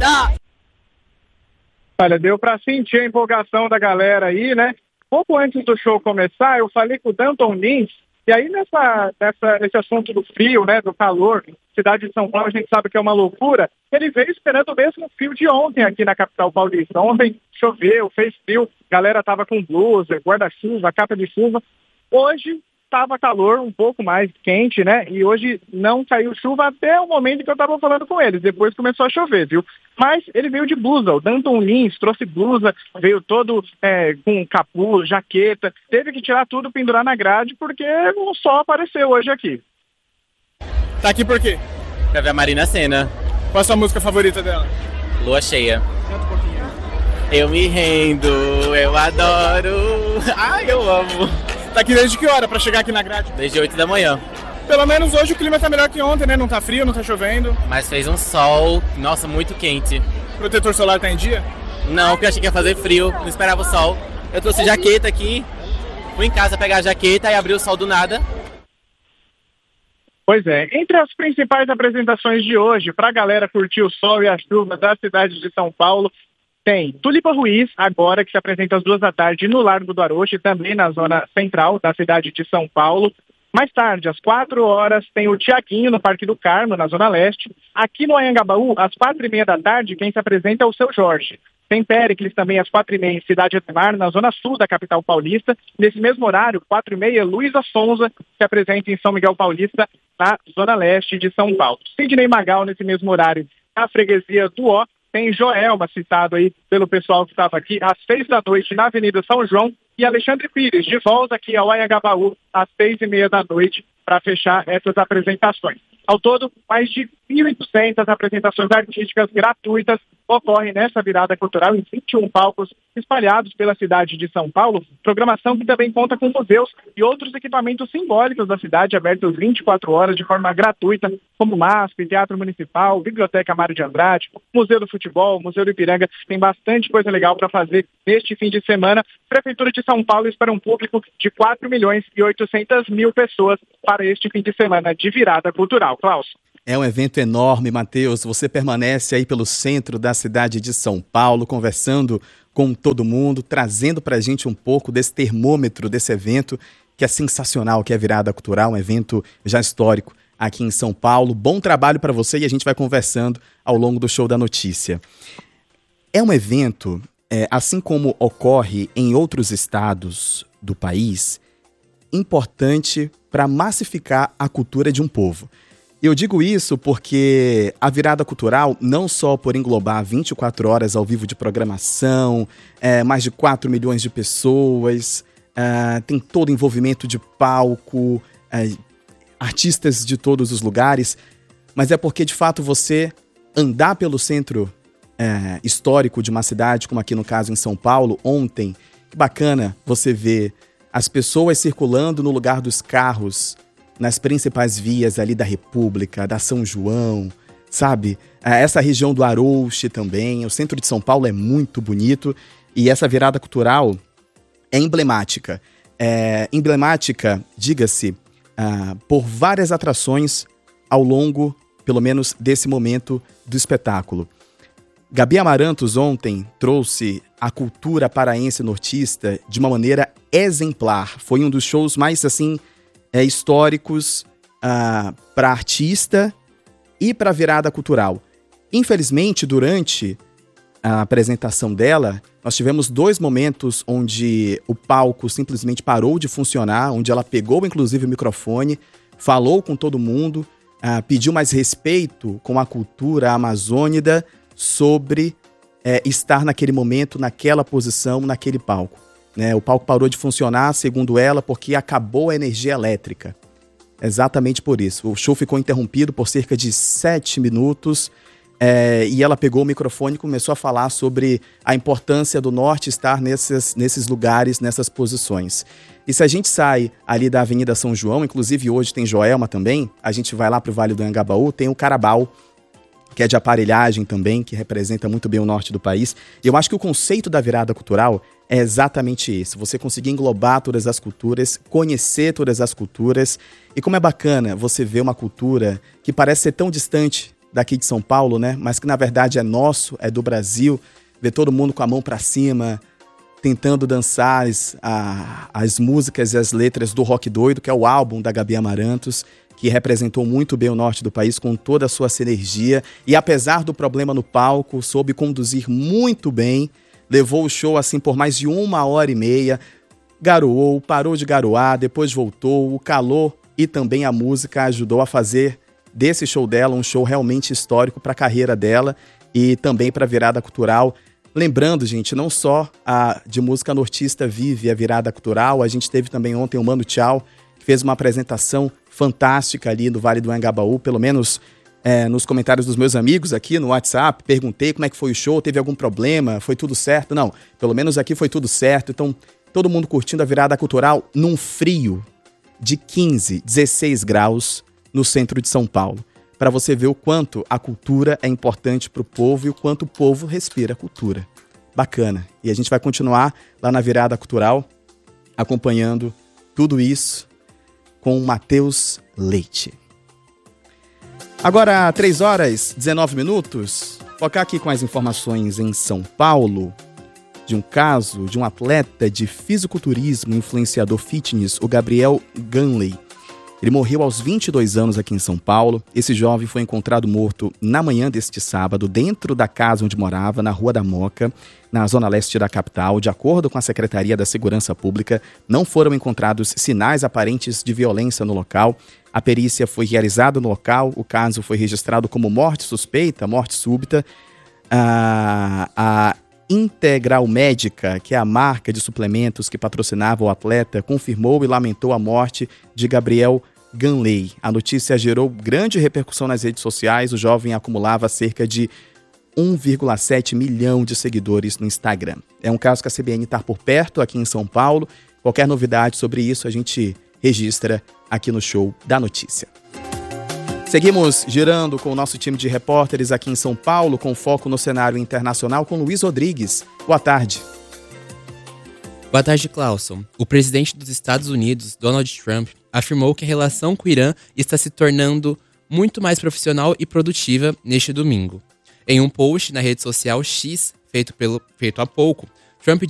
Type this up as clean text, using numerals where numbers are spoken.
Olha, deu para sentir a empolgação da galera aí, né? Pouco antes do show começar, eu falei com o Danton Lins, e aí nesse assunto do frio, né, do calor, cidade de São Paulo, a gente sabe que é uma loucura, ele veio esperando o mesmo frio de ontem aqui na capital paulista. Ontem choveu, fez frio, galera tava com blusa, guarda-chuva, capa de chuva. Hoje estava calor, um pouco mais quente, né? E hoje não caiu chuva até o momento que eu estava falando com eles. Depois começou a chover, viu? Mas ele veio de blusa. O Danton Lins trouxe blusa, veio todo com capuz, jaqueta. Teve que tirar tudo, pendurar na grade, porque o sol apareceu hoje aqui. Tá aqui por quê? Pra ver a Marina Sena. Qual a sua música favorita dela? Lua Cheia. Canta um pouquinho. Eu me rendo, eu adoro. Ai, eu amo. Tá aqui desde que hora pra chegar aqui na grade? Desde 8 da manhã. Pelo menos hoje o clima tá melhor que ontem, né? Não tá frio, não tá chovendo. Mas fez um sol, nossa, muito quente. Protetor solar tá em dia? Não, porque eu achei que ia fazer frio, não esperava o sol. Eu trouxe jaqueta aqui, fui em casa pegar a jaqueta e abriu o sol do nada. Pois é, entre as principais apresentações de hoje, pra galera curtir o sol e a chuva da cidade de São Paulo, tem Tulipa Ruiz, agora, que se apresenta às 14h no Largo do Aroche, também na zona central da cidade de São Paulo. Mais tarde, às 16h, tem o Tiaguinho, no Parque do Carmo, na Zona Leste. Aqui no Anhangabaú, às 16h30, quem se apresenta é o Seu Jorge. Tem Péricles também às 16h30 em Cidade Ademar, na zona sul da capital paulista. Nesse mesmo horário, 16h30, Luísa Sonza se apresenta em São Miguel Paulista, na zona leste de São Paulo. Sidney Magal, nesse mesmo horário, na freguesia do Ó. Tem Joelma, citado aí pelo pessoal que estava aqui, às 18h na Avenida São João. E Alexandre Pires, de volta aqui ao Anhangabaú, às 18h30 para fechar essas apresentações. Ao todo, mais de 1.800 apresentações artísticas gratuitas ocorrem nessa virada cultural em 21 palcos espalhados pela cidade de São Paulo. Programação que também conta com museus e outros equipamentos simbólicos da cidade, abertos 24 horas de forma gratuita, como MASP, Teatro Municipal, Biblioteca Mário de Andrade, Museu do Futebol, Museu do Ipiranga. Tem bastante coisa legal para fazer neste fim de semana. Prefeitura de São Paulo espera um público de 4.800.000 pessoas para este fim de semana de virada cultural. Klaus. É um evento enorme, Matheus. Você permanece aí pelo centro da cidade de São Paulo, conversando com todo mundo, trazendo pra gente um pouco desse termômetro desse evento, que é sensacional, que é a Virada Cultural, um evento já histórico aqui em São Paulo. Bom trabalho para você e a gente vai conversando ao longo do Show da Notícia. É um evento, assim como ocorre em outros estados do país, importante para massificar a cultura de um povo. Eu digo isso porque a Virada Cultural, não só por englobar 24 horas ao vivo de programação, mais de 4 milhões de pessoas, tem todo o envolvimento de palco, artistas de todos os lugares, mas é porque, de fato, você andar pelo centro histórico de uma cidade, como aqui no caso em São Paulo, ontem, que bacana você ver as pessoas circulando no lugar dos carros, nas principais vias ali da República, da São João, sabe? Essa região do Arouche também, o centro de São Paulo é muito bonito e essa virada cultural é emblemática. Emblemática, diga-se, por várias atrações ao longo, pelo menos, desse momento do espetáculo. Gabi Amarantos ontem trouxe a cultura paraense nortista de uma maneira exemplar. Foi um dos shows mais, assim, históricos para artista e para virada cultural. Infelizmente, durante a apresentação dela, nós tivemos 2 momentos onde o palco simplesmente parou de funcionar, onde ela pegou, inclusive, o microfone, falou com todo mundo, pediu mais respeito com a cultura amazônida sobre estar naquele momento, naquela posição, naquele palco. O palco parou de funcionar, segundo ela, porque acabou a energia elétrica. Exatamente por isso. O show ficou interrompido por cerca de 7 minutos e ela pegou o microfone e começou a falar sobre a importância do norte estar nesses lugares, nessas posições. E se a gente sai ali da Avenida São João, inclusive hoje tem Joelma também, a gente vai lá para o Vale do Anhangabaú, tem o Carabao, que é de aparelhagem também, que representa muito bem o norte do país. E eu acho que o conceito da virada cultural é exatamente isso. Você conseguir englobar todas as culturas, conhecer todas as culturas. E como é bacana você ver uma cultura que parece ser tão distante daqui de São Paulo, né? Mas que na verdade é nosso, é do Brasil. Ver todo mundo com a mão para cima, tentando dançar as músicas e as letras do Rock Doido, que é o álbum da Gabi Amarantos, que representou muito bem o norte do país com toda a sua sinergia. E apesar do problema no palco, soube conduzir muito bem, levou o show assim por mais de 1h30, garoou, parou de garoar, depois voltou, o calor e também a música ajudou a fazer desse show dela um show realmente histórico para a carreira dela e também para a virada cultural. Lembrando, gente, não só a de música nortista vive a virada cultural, a gente teve também ontem o Mano Tchau, que fez uma apresentação fantástica ali no Vale do Anhangabaú, pelo menos nos comentários dos meus amigos aqui no WhatsApp, perguntei como é que foi o show, teve algum problema, foi tudo certo? Não, pelo menos aqui foi tudo certo, então todo mundo curtindo a virada cultural num frio de 15, 16 graus no centro de São Paulo, para você ver o quanto a cultura é importante para o povo e o quanto o povo respira a cultura. Bacana. E a gente vai continuar lá na virada cultural, acompanhando tudo isso com o Matheus Leite. Agora, 3h19, focar aqui com as informações em São Paulo, de um caso de um atleta de fisiculturismo, influenciador fitness, o Gabriel Ganley. Ele morreu aos 22 anos aqui em São Paulo. Esse jovem foi encontrado morto na manhã deste sábado, dentro da casa onde morava, na Rua da Moca, na zona leste da capital. De acordo com a Secretaria da Segurança Pública, não foram encontrados sinais aparentes de violência no local. A perícia foi realizada no local. O caso foi registrado como morte suspeita, morte súbita. A Integral Médica, que é a marca de suplementos que patrocinava o atleta, confirmou e lamentou a morte de Gabriel Ganley. A notícia gerou grande repercussão nas redes sociais. O jovem acumulava cerca de 1,7 milhão de seguidores no Instagram. É um caso que a CBN está por perto aqui em São Paulo. Qualquer novidade sobre isso a gente registra aqui no Show da Notícia. Seguimos girando com o nosso time de repórteres aqui em São Paulo, com foco no cenário internacional, com Luiz Rodrigues. Boa tarde. Boa tarde, Clauson. O presidente dos Estados Unidos, Donald Trump, afirmou que a relação com o Irã está se tornando muito mais profissional e produtiva neste domingo. Em um post na rede social X, feito há pouco, Trump